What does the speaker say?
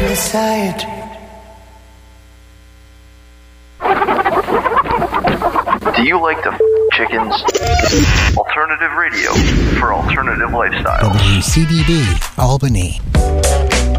Decide. Do you like to chickens? Alternative radio for alternative lifestyles. WCDB Albany.